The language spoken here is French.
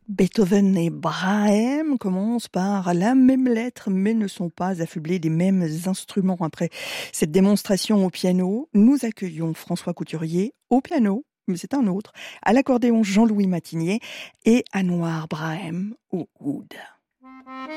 Beethoven et Brahms commencent par la même lettre, mais ne sont pas affublés des mêmes instruments. Après cette démonstration au piano, nous accueillons François Couturier au piano, mais c'est un autre, à l'accordéon Jean-Louis Matinier et Anouar Brahms au oud.